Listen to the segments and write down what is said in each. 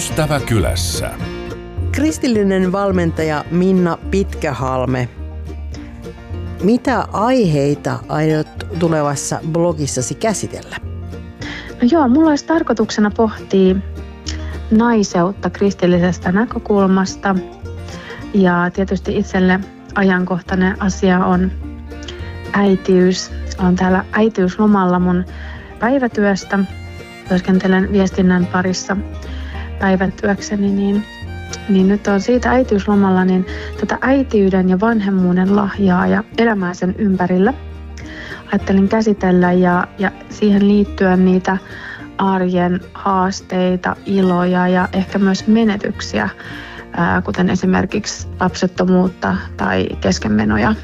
Ystäväkylässä. Kristillinen valmentaja Minna Pitkähalme. Mitä aiheita aiot tulevassa blogissasi käsitellä? No joo, mulla olisi tarkoituksena pohtia naiseutta kristillisestä näkökulmasta. Ja tietysti itselle ajankohtainen asia on äitiys. Olen täällä äitiyslomalla mun päivätyöstä. Työskentelen viestinnän parissa päivätyökseni, niin nyt on siitä äitiyslomalla, niin tätä äitiyden ja vanhemmuuden lahjaa ja elämää sen ympärillä ajattelin käsitellä ja siihen liittyen niitä arjen haasteita, iloja ja ehkä myös menetyksiä, kuten esimerkiksi lapsettomuutta tai keskenmenoja.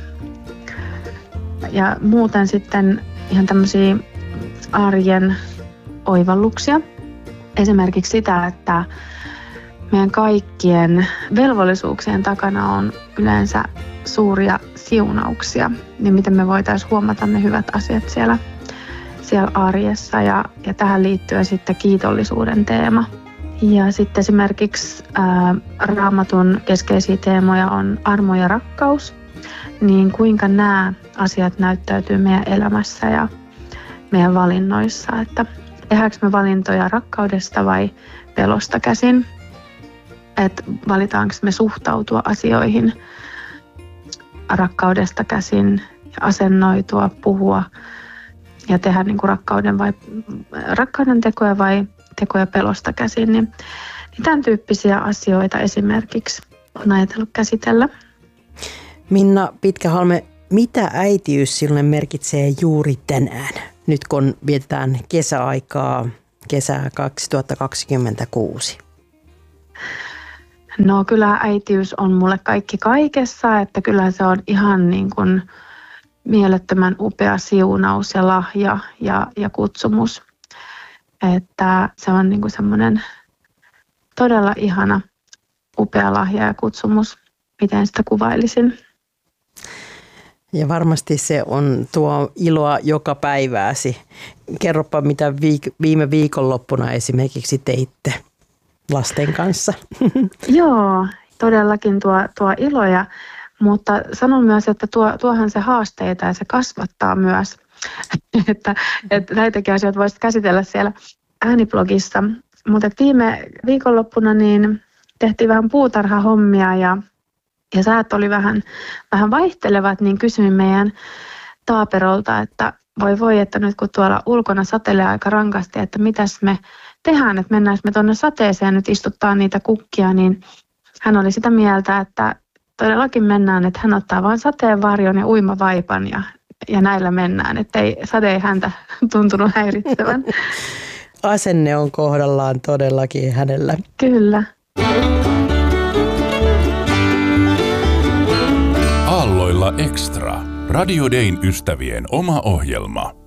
Ja muuten sitten ihan tämmöisiä arjen oivalluksia. Esimerkiksi sitä, että meidän kaikkien velvollisuuksien takana on yleensä suuria siunauksia, niin miten me voitaisiin huomata ne hyvät asiat siellä arjessa ja tähän liittyen sitten kiitollisuuden teema. Ja sitten esimerkiksi Raamatun keskeisiä teemoja on armo ja rakkaus, niin kuinka nämä asiat näyttäytyy meidän elämässä ja meidän valinnoissa, että tehdäänkö me valintoja rakkaudesta vai pelosta käsin, että valitaanko me suhtautua asioihin rakkaudesta käsin ja asennoitua, puhua ja tehdä niin kuin rakkauden tekoja vai tekoja pelosta käsin, niin tämän tyyppisiä asioita esimerkiksi on ajatellut käsitellä. Minna Pitkähalme, mitä äitiys sinulle merkitsee juuri tänään, nyt kun vietetään kesäaikaa, kesää 2026? No kyllä äitiys on mulle kaikki kaikessa, että kyllä se on ihan niin kuin mielettömän upea siunaus ja lahja ja kutsumus. Että se on niin kuin semmoinen todella ihana, upea lahja ja kutsumus, miten sitä kuvailisin. Ja varmasti se on tuo iloa joka päivääsi. Kerropa, mitä viime viikonloppuna esimerkiksi teitte lasten kanssa. Joo, todellakin tuo iloja, mutta sanon myös, että tuohan se haasteita ja se kasvattaa myös. että näitäkin asioita voisit käsitellä siellä ääniblogissa. Mutta viime viikonloppuna niin tehtiin vähän puutarhahommia ja säät oli vähän vaihtelevat, niin kysyin meidän taaperolta, että voi, että nyt kun tuolla ulkona satelee aika rankasti, että mitäs me tehdään, että mennäänkö me tuonne sateeseen nyt istuttaa niitä kukkia, niin hän oli sitä mieltä, että todellakin mennään, että hän ottaa vain sateenvarjon ja uimavaipan ja näillä mennään, että sade ei häntä tuntunut häiritsevän. Asenne on kohdallaan todellakin hänellä. Kyllä. Aalloilla Extra. Radio Dayn ystävien oma ohjelma.